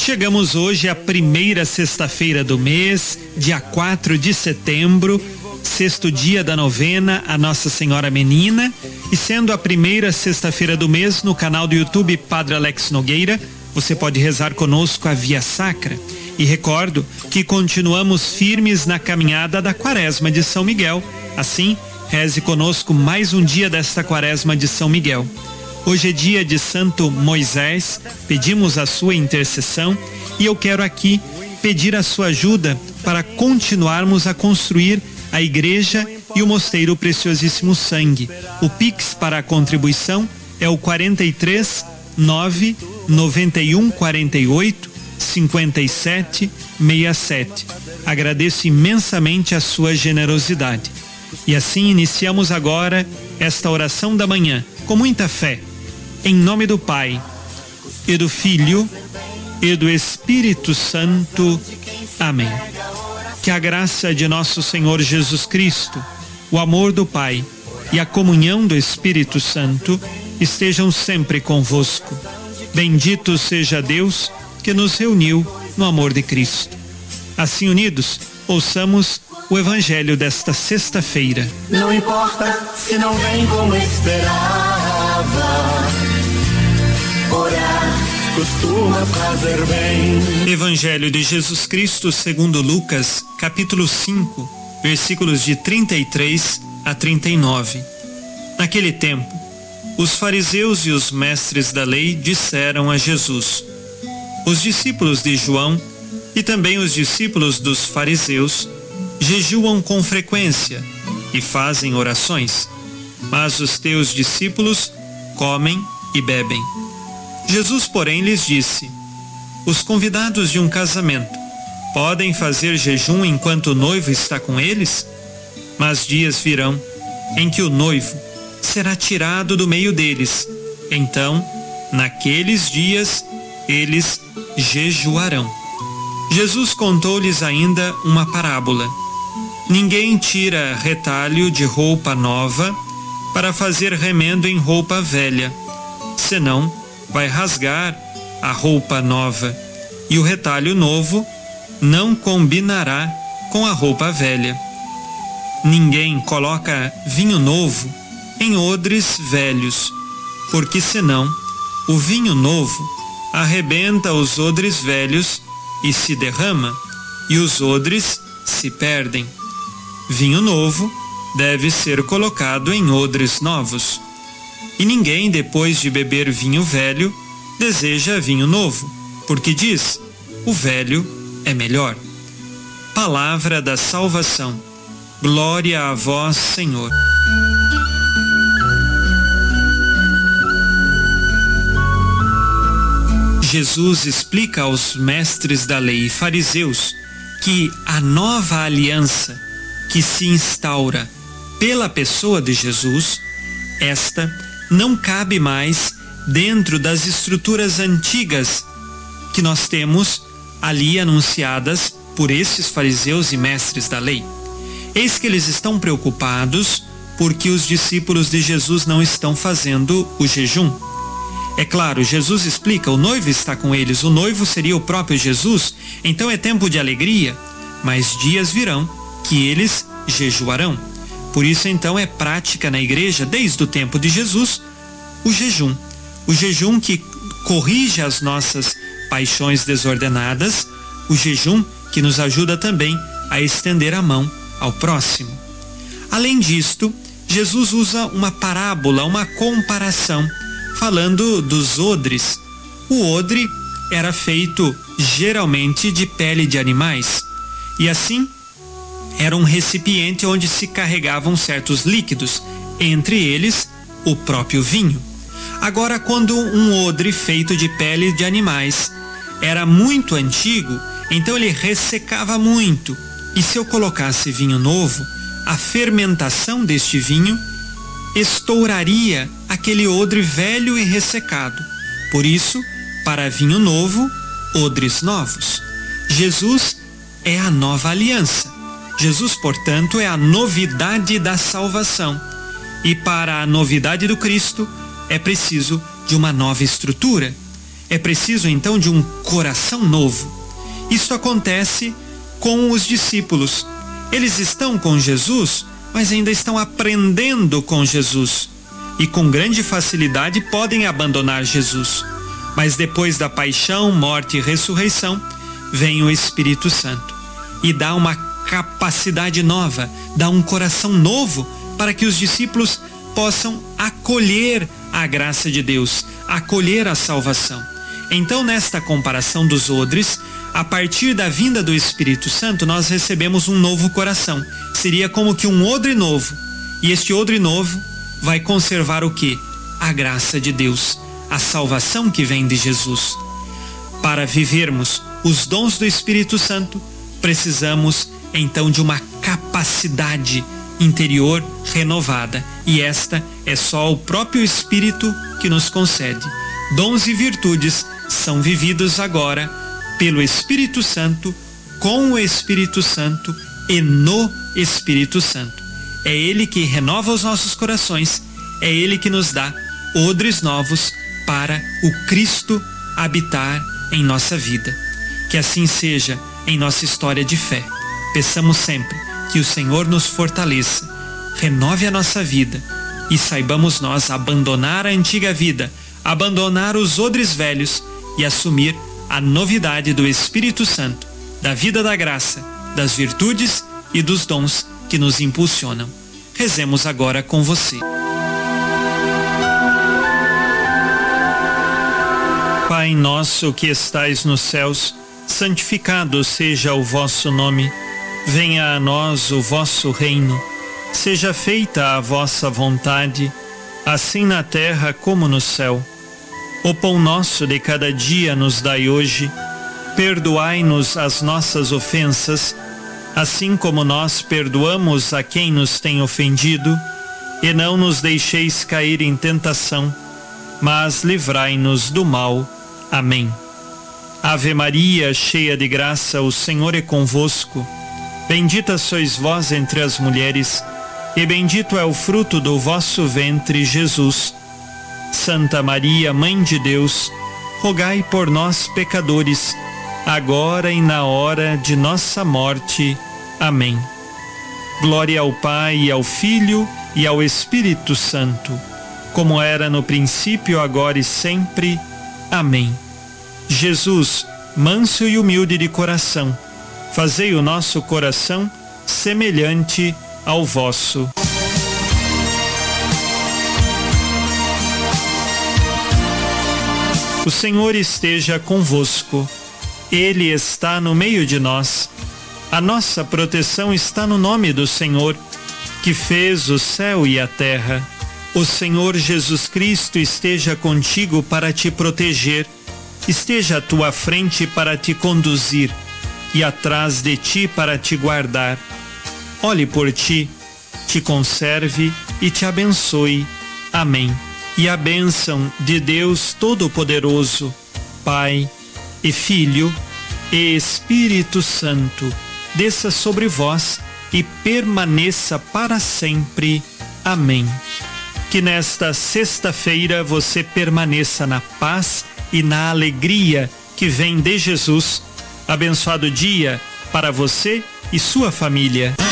Chegamos hoje à primeira sexta-feira do mês, dia 4 de setembro, sexto dia da novena a Nossa Senhora Menina, e sendo a primeira sexta-feira do mês, no canal do YouTube Padre Alex Nogueira, você pode rezar conosco a Via Sacra. E recordo que continuamos firmes na caminhada da Quaresma de São Miguel. Assim, reze conosco mais um dia desta Quaresma de São Miguel. Hoje é dia de Santo Moisés, pedimos a sua intercessão e eu quero aqui pedir a sua ajuda para continuarmos a construir a igreja e o mosteiro Preciosíssimo Sangue. O Pix para a contribuição é o 43 9 91 48 57 67. Agradeço imensamente a sua generosidade. E assim iniciamos agora esta oração da manhã, com muita fé. Em nome do Pai, e do Filho, e do Espírito Santo. Amém. Que a graça de nosso Senhor Jesus Cristo, o amor do Pai e a comunhão do Espírito Santo estejam sempre convosco. Bendito seja Deus que nos reuniu no amor de Cristo. Assim unidos, ouçamos o Evangelho desta sexta-feira. Não importa se não vem como esperava, orar costuma fazer bem. Evangelho de Jesus Cristo segundo Lucas, capítulo 5, versículos de 33 a 39. Naquele tempo, os fariseus e os mestres da lei disseram a Jesus: os discípulos de João e também os discípulos dos fariseus jejuam com frequência e fazem orações, mas os teus discípulos comem e bebem. Jesus, porém, lhes disse: os convidados de um casamento podem fazer jejum enquanto o noivo está com eles? Mas dias virão em que o noivo será tirado do meio deles. Então, naqueles dias, eles jejuarão. Jesus contou-lhes ainda uma parábola. Ninguém tira retalho de roupa nova para fazer remendo em roupa velha, senão vai rasgar a roupa nova, e o retalho novo não combinará com a roupa velha. Ninguém coloca vinho novo em odres velhos, porque senão o vinho novo arrebenta os odres velhos e se derrama, e os odres se perdem. Vinho novo deve ser colocado em odres novos. E ninguém, depois de beber vinho velho, deseja vinho novo, porque diz: o velho é melhor. Palavra da salvação. Glória a vós, Senhor. Jesus explica aos mestres da lei e fariseus que a nova aliança que se instaura pela pessoa de Jesus, esta não cabe mais dentro das estruturas antigas que nós temos ali anunciadas por esses fariseus e mestres da lei. Eis que eles estão preocupados porque os discípulos de Jesus não estão fazendo o jejum. É claro, Jesus explica, o noivo está com eles, o noivo seria o próprio Jesus, então é tempo de alegria, mas dias virão que eles jejuarão. Por isso então é prática na igreja, desde o tempo de Jesus, o jejum que corrige as nossas paixões desordenadas, o jejum que nos ajuda também a estender a mão ao próximo. Além disto, Jesus usa uma parábola, uma comparação, falando dos odres. O odre era feito geralmente de pele de animais, e assim era um recipiente onde se carregavam certos líquidos, entre eles o próprio vinho. Agora, quando um odre feito de pele de animais era muito antigo, então ele ressecava muito, e se eu colocasse vinho novo, a fermentação deste vinho estouraria aquele odre velho e ressecado. Por isso, para vinho novo, odres novos. Jesus é a nova aliança. Jesus, portanto, é a novidade da salvação. E para a novidade do Cristo, é preciso de uma nova estrutura. É preciso então de um coração novo. Isto acontece com os discípulos. Eles estão com Jesus, mas ainda estão aprendendo com Jesus. E com grande facilidade podem abandonar Jesus. Mas depois da paixão, morte e ressurreição, vem o Espírito Santo e dá uma capacidade nova, dá um coração novo para que os discípulos possam acolher a graça de Deus, acolher a salvação. Então, nesta comparação dos odres, a partir da vinda do Espírito Santo, nós recebemos um novo coração. Seria como que um odre novo. E este odre novo vai conservar o quê? A graça de Deus, a salvação que vem de Jesus. Para vivermos os dons do Espírito Santo, precisamos então de uma capacidade interior renovada. E esta é só o próprio Espírito que nos concede. Dons e virtudes são vividos agora pelo Espírito Santo, com o Espírito Santo e no Espírito Santo. É Ele que renova os nossos corações, é Ele que nos dá odres novos para o Cristo habitar em nossa vida. Que assim seja em nossa história de fé. Peçamos sempre que o Senhor nos fortaleça, renove a nossa vida e saibamos nós abandonar a antiga vida, abandonar os odres velhos e assumir a novidade do Espírito Santo, da vida da graça, das virtudes e dos dons que nos impulsionam. Rezemos agora com você. Pai nosso que estais nos céus, santificado seja o vosso nome. Venha a nós o vosso reino. Seja feita a vossa vontade, assim na terra como no céu. O pão nosso de cada dia nos dai hoje. Perdoai-nos as nossas ofensas, assim como nós perdoamos a quem nos tem ofendido. E não nos deixeis cair em tentação, mas livrai-nos do mal. Amém. Ave Maria, cheia de graça, o Senhor é convosco. Bendita sois vós entre as mulheres, e bendito é o fruto do vosso ventre, Jesus. Santa Maria, Mãe de Deus, rogai por nós, pecadores, agora e na hora de nossa morte. Amém. Glória ao Pai, e ao Filho, e ao Espírito Santo, como era no princípio, agora e sempre. Amém. Jesus, manso e humilde de coração, fazei o nosso coração semelhante ao vosso. O Senhor esteja convosco. Ele está no meio de nós. A nossa proteção está no nome do Senhor, que fez o céu e a terra. O Senhor Jesus Cristo esteja contigo para te proteger, esteja à tua frente para te conduzir e atrás de ti para te guardar. Olhe por ti, te conserve e te abençoe. Amém. E a bênção de Deus Todo-Poderoso, Pai e Filho e Espírito Santo, desça sobre vós e permaneça para sempre. Amém. Que nesta sexta-feira você permaneça na paz e na alegria que vem de Jesus. Abençoado dia para você e sua família.